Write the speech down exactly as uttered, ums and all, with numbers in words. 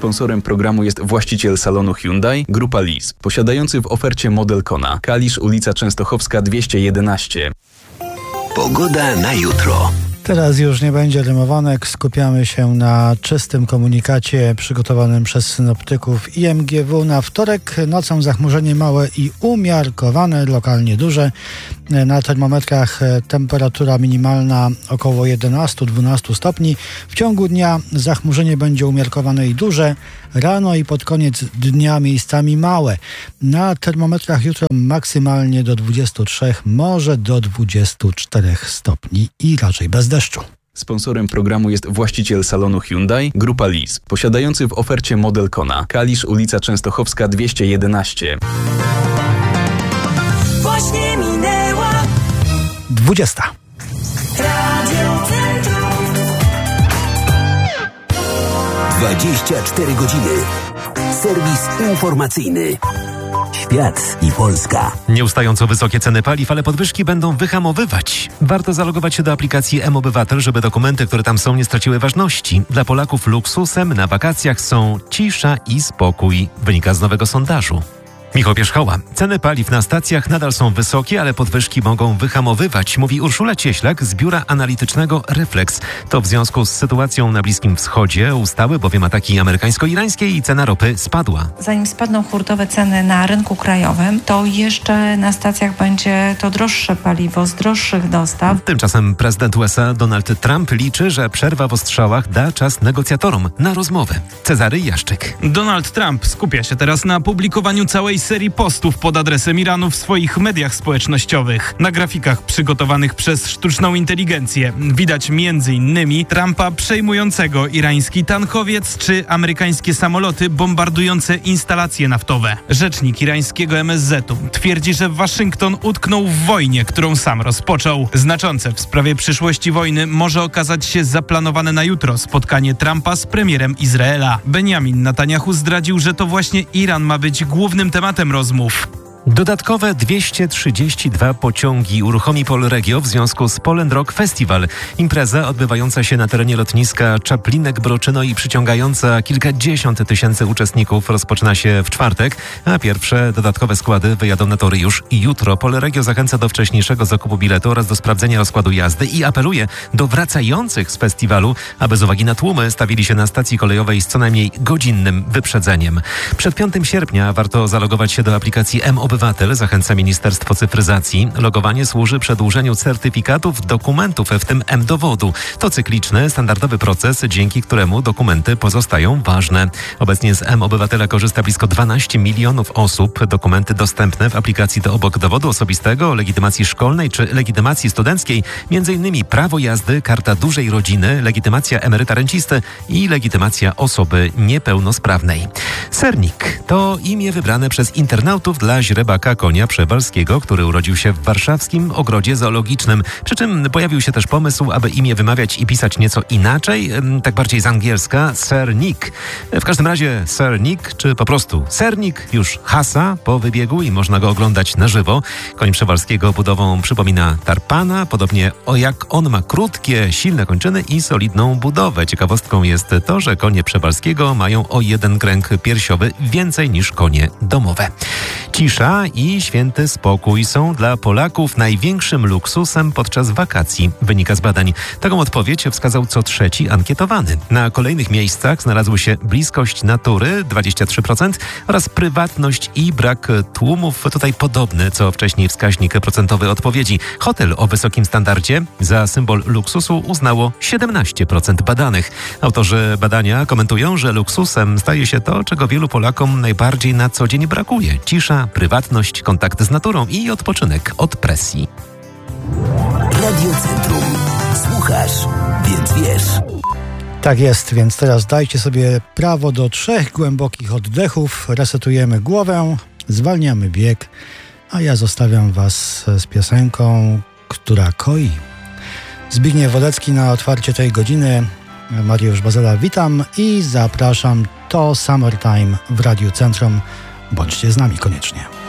Sponsorem programu jest właściciel salonu Hyundai, Grupa Lis, posiadający w ofercie model Kona. Kalisz, ulica Częstochowska dwieście jedenaście. Pogoda na jutro. Teraz już nie będzie rymowanek, skupiamy się na czystym komunikacie przygotowanym przez synoptyków I M G W. Na wtorek nocą zachmurzenie małe i umiarkowane, lokalnie duże. Na termometrach temperatura minimalna około jedenaście do dwunastu stopni. W ciągu dnia zachmurzenie będzie umiarkowane i duże. Rano i pod koniec dnia miejscami małe. Na termometrach jutro maksymalnie do dwudziestu trzech, może do dwudziestu czterech stopni i raczej bez deszczu. Sponsorem programu jest właściciel salonu Hyundai, Grupa Lis, posiadający w ofercie model Kona. Kalisz, ulica Częstochowska dwieście jedenaście. Właśnie minęła dwudziesta. Radio Centrum. dwadzieścia cztery godziny. Serwis informacyjny. Świat i Polska. Nieustająco wysokie ceny paliw, ale podwyżki będą wyhamowywać. Warto zalogować się do aplikacji M-Obywatel, żeby dokumenty, które tam są, nie straciły ważności. Dla Polaków luksusem na wakacjach są cisza i spokój. Wynika z nowego sondażu. Michał Pierzchoła. Ceny paliw na stacjach nadal są wysokie, ale podwyżki mogą wyhamowywać, mówi Urszula Cieślak z biura analitycznego Reflex. To w związku z sytuacją na Bliskim Wschodzie ustały bowiem ataki amerykańsko-irańskie i cena ropy spadła. Zanim spadną hurtowe ceny na rynku krajowym, to jeszcze na stacjach będzie to droższe paliwo z droższych dostaw. Tymczasem prezydent U S A Donald Trump liczy, że przerwa w ostrzałach da czas negocjatorom na rozmowę. Cezary Jaszczyk. Donald Trump skupia się teraz na publikowaniu całej serii postów pod adresem Iranu w swoich mediach społecznościowych. Na grafikach przygotowanych przez sztuczną inteligencję widać między innymi Trumpa przejmującego irański tankowiec czy amerykańskie samoloty bombardujące instalacje naftowe. Rzecznik irańskiego M S Z-u twierdzi, że Waszyngton utknął w wojnie, którą sam rozpoczął. Znaczące w sprawie przyszłości wojny może okazać się zaplanowane na jutro spotkanie Trumpa z premierem Izraela. Benjamin Netanyahu zdradził, że to właśnie Iran ma być głównym tematem rozmów. Dodatkowe dwieście trzydzieści dwa pociągi uruchomi Polregio w związku z Poland Rock Festival. Impreza odbywająca się na terenie lotniska Czaplinek-Broczyno i przyciągająca kilkadziesiąt tysięcy uczestników rozpoczyna się w czwartek, a pierwsze dodatkowe składy wyjadą na tory już jutro. Polregio zachęca do wcześniejszego zakupu biletu oraz do sprawdzenia rozkładu jazdy i apeluje do wracających z festiwalu, aby z uwagi na tłumy stawili się na stacji kolejowej z co najmniej godzinnym wyprzedzeniem. Przed piątego sierpnia warto zalogować się do aplikacji M-Obywatel. Obywatel, zachęca Ministerstwo Cyfryzacji. Logowanie służy przedłużeniu certyfikatów dokumentów, w tym M-Dowodu. To cykliczny, standardowy proces, dzięki któremu dokumenty pozostają ważne. Obecnie z M-Obywatela korzysta blisko dwanaście milionów osób. Dokumenty dostępne w aplikacji to obok dowodu osobistego, legitymacji szkolnej czy legitymacji studenckiej, m.in. prawo jazdy, karta dużej rodziny, legitymacja emeryta rencisty i legitymacja osoby niepełnosprawnej. Sernik to imię wybrane przez internautów dla źrebaka konia przewalskiego, który urodził się w warszawskim ogrodzie zoologicznym. Przy czym pojawił się też pomysł, aby imię wymawiać i pisać nieco inaczej, tak bardziej z angielska, Sir Nick. W każdym razie Sir Nick, czy po prostu Sernik, już hasa po wybiegu i można go oglądać na żywo. Koń przewalskiego budową przypomina tarpana, podobnie o jak on ma krótkie, silne kończyny i solidną budowę. Ciekawostką jest to, że konie przewalskiego mają o jeden kręg piersiowy więcej niż konie domowe. Cisza i święty spokój są dla Polaków największym luksusem podczas wakacji, wynika z badań. Taką odpowiedź wskazał co trzeci ankietowany. Na kolejnych miejscach znalazły się bliskość natury dwadzieścia trzy procent oraz prywatność i brak tłumów, tutaj podobny co wcześniej wskaźnik procentowy odpowiedzi. Hotel o wysokim standardzie za symbol luksusu uznało siedemnaście procent badanych. Autorzy badania komentują, że luksusem staje się to, czego wielu Polakom najbardziej na co dzień brakuje. Cisza, prywatność, kontakt z naturą i odpoczynek od presji. Radio Centrum. Słuchasz, więc wiesz. Tak jest, więc teraz dajcie sobie prawo do trzech głębokich oddechów, resetujemy głowę, zwalniamy bieg, a ja zostawiam was z piosenką, która koi. Zbigniew Wodecki na otwarcie tej godziny. Mariusz Bazela, witam i zapraszam. To Summertime w Radiu Centrum. Bądźcie z nami koniecznie.